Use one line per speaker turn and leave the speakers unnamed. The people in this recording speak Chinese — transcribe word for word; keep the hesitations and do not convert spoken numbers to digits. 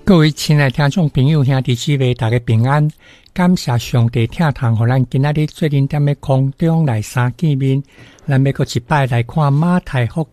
各位亲爱的听众朋友、兄弟姊妹，大家平安！感谢上帝听堂，互咱今仔日做零点的空中来相见面。咱要阁一摆来看马太福